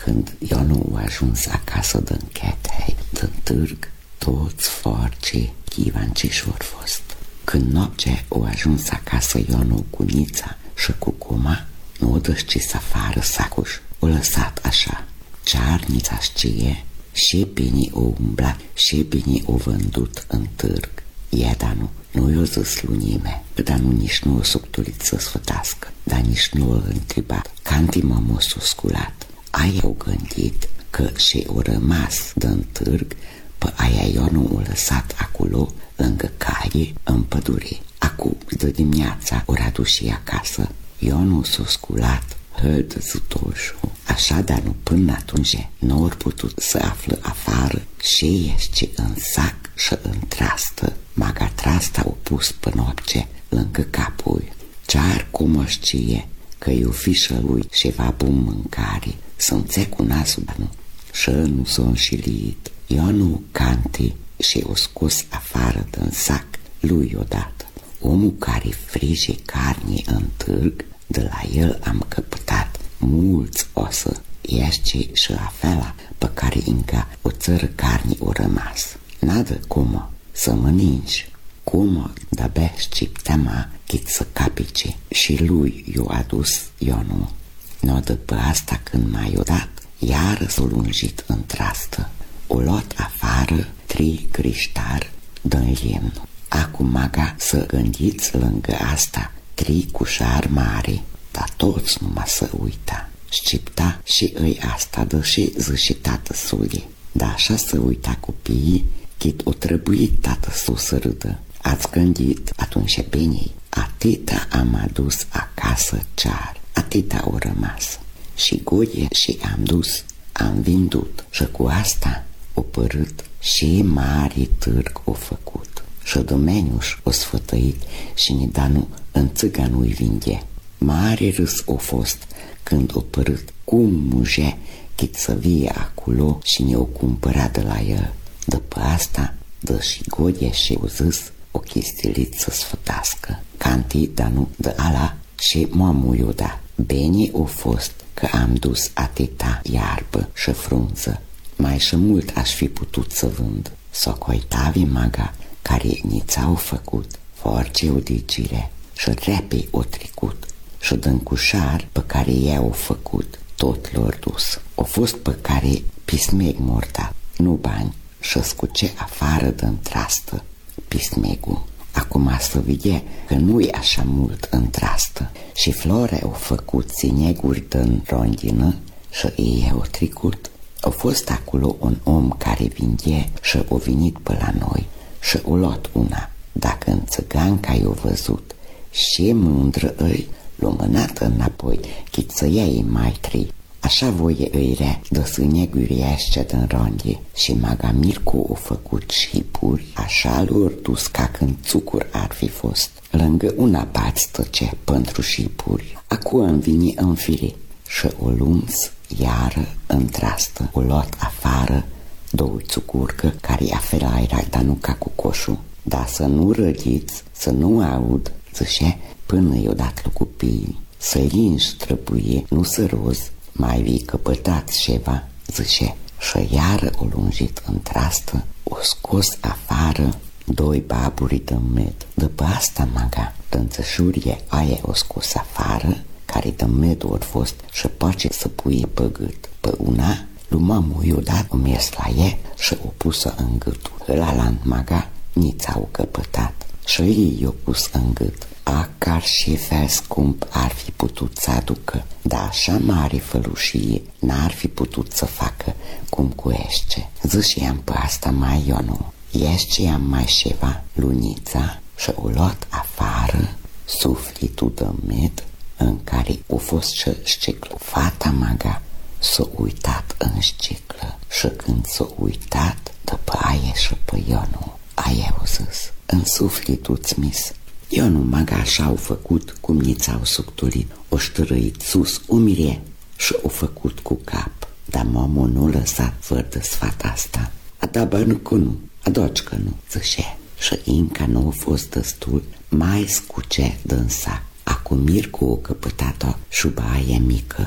Când Ionu a ajuns acasă din Chethei, din târg, toți forcii chivanciși vor fost. Când noaptea a ajuns acasă Ionu cu Nița și cu Cuma, nu o dășcis afară sacuș, o lăsat așa. Cearnița știe și bine o umblat și bine o vândut în târg. Iedanu nu i-o zis lui nimeni, dar nu nici nu o suctulit să sfătească, dar nici nu o întrebat. Canti mămă s-o sculat. Aia au gândit că și-o rămas din târg, pe aia Ionu o lăsat acolo, lângă caie, în pădure. Acu, de dimineața, ori adus și acasă. Ionu s-o sculat, hăd zutoșul. Așa, dar nu până atunci nu ori putut să află afară și ești în sac și în trastă. Maga trasta o pus pe noapte lângă capul. Cear cum știe că i-o fișă lui ceva bun mâncare, să-mi cu nasul, dar nu. Și nu s-o înșilit. Ionu Canti și o scos afară din sac lui odată. Omul care frige carne în târg, de la el am căpătat mulți osă, ești și afela pe care încă o țără carne o rămas. N-adă cum să mănânci, cum de-abia șcipteama chit să capice și lui i-o adus Ionu. No, după asta când mai o dat, iară s-o lungit în trastă. O luat afară 3 criștari din lemn. Acum maga să gândiți lângă asta 3 cușari mari, dar toți numai să uita. Șcipta și îi asta dă și zice tată sule. Dar așa să uita copiii, chit o trebuit tată să râdă. Ați gândit atunci bine, atâta am adus acasă cear, atâta o rămas. Și goie și am dus, am vindut și cu asta o părât și mare târg o făcut. Și domeniuș o sfătăit și Nidanu în țăganul-i vinde. Mare râs o fost când o părât cum muge chit să vie acolo și ne-o cumpăra de la el. După asta dă și goie și o zis o chistilit să sfătească. Canti, dar nu de ala și mamul i-o da. Bine o fost că am dus atâta iarbă și frunză. Mai și mult aș fi putut să vând. Socoitavi maga care niți-au făcut force o digire și repei o trecut și din cușar pe care i-au făcut tot lor dus. O fost pe care pismeg morta, nu bani, și scuce afară din trastă pismegul. Acum să vede că nu-i așa mult în trastă și Flore au făcut țineguri din rondină și ei au trecut. A fost acolo un om care vinde și a venit pe la noi și a luat una. Dacă în țăganca i-o văzut și mândră îi, l-o mânat înapoi, chit să iei mai 3. Așa voie îi rea de sâneguriaște din rondie și maga Mircu o făcut șipuri, așa lor dus ca când țucur ar fi fost. Lângă una bați tăce pentru șipuri. Acu îmi vine în fire și o lunț iară în trastă. O luat afară 2 țucurcă care afela era, dar nu ca cu coșul. Dar să nu răgiți, să nu aud, zice, până i-o dat lui copiii. Să-i linși trebuie, nu să roz, mai vii căpătați ceva, zice. Și iară o lungit în trastă, o scos afară 2 baburi de med. După asta maga, dânțășurie aia o scos afară, care de med ori fost și pace să pui pe gât. Pe una, lui mamu i-o dat o mers la ea și o pusă în gâtul. Ăla maga nici au căpătat și ei i-o pus în gât. Acar și fel scump ar fi putut să aducă, dar așa mare fălușie n-ar fi putut să facă cum cu ește. Ziceam pe asta mai Ionu, ești-am mai ceva lunița și o luat afară sufletul de med în care o fost și sciclă. Fata maga s-a uitat în sciclă și când s-a uitat după aia și pe Ionu, aia o zis, în sufletul-ți mis. Ionu maga așa au făcut cum niți au suctulit, o ștărăit sus umire și o făcut cu cap. Dar mamă nu lăsat fără de sfat asta. A da bani că nu, a doci că nu, zice. Și încă nu a fost destul, mai scuce din sac. Acum Mircu o căpătat-o șuba aia mică.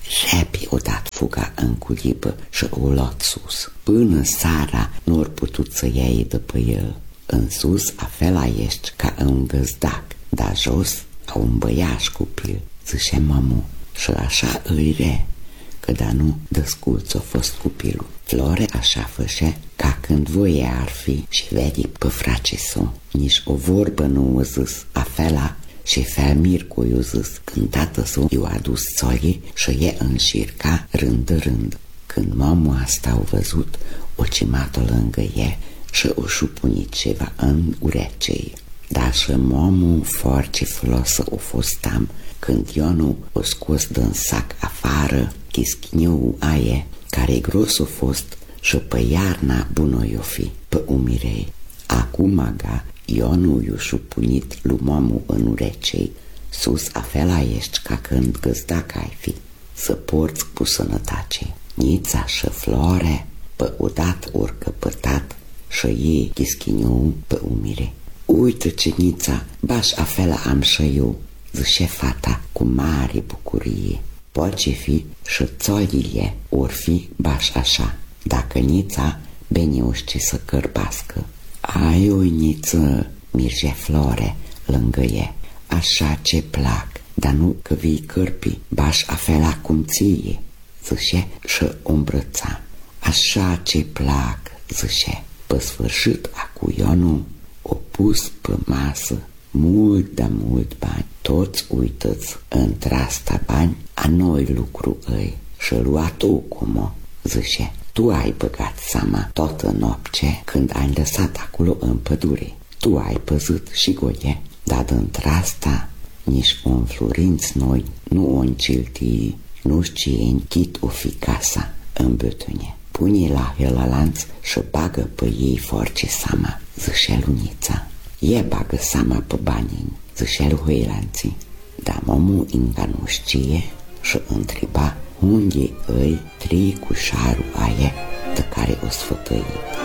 Repi odată fuga în culibă și o luat sus. Până seara n-or putut să iei după el. În sus afela ești ca un găzdac, dar jos a un băiaș copil, zice mamu, și așa îi re, că da nu desculț-o fost copilul. Flore așa fășe ca când voie ar fi și vedi pe frace său. Nici o vorbă nu o zis afela și fel cu i-o zis când tată său i-o adus țolii și e înșirca rând de rând. Când mamu asta au văzut, o cimat-o lângă e și o șupunit ceva în urecei. Dar și mamu foarte folosă o fostam când Ionu o scos din sac afară chischiniu aie, care gros o fost și pe iarna bună i-o fi, pe umirei. Acum aga Ionu i-o șupunit lui mamu în urecei, sus afela ești ca când găzdac ai fi, să porți cu sănătace. Nița și Flore pe odat ori căpătat și ei chischiniu pe umire. Uite ce Nița, baș afela am și eu, zice fata cu mare bucurie. Poate fi și țolile or fi baș așa, dacă Nița bine o știe să cărbască. Ai o Niță, mirge Flore lângă e, așa ce plac, dar nu că vii cărpi, baș afela cum ție, zice și o îmbrăța. Așa ce plac, zice. Pe sfârșit acu Ionu o pus pe masă mult, da mult bani. Toți uită-ți într-asta bani a noi lucru ei și lua tu cum zice. Tu ai băgat seama toată noapte când ai lăsat acolo în pădure. Tu ai păzit și goie, dar într-asta nici un florinț noi nu o încilti, nu știe închid o fi casa în bătâne. Pune la helalanț și bagă pe ei foarte seama, zice Lunița. E bagă seama pe banii, zice lui helanții. Dar mamu încă nu știe și întreba unde îi trei cu șarul aia de care o sfătăit.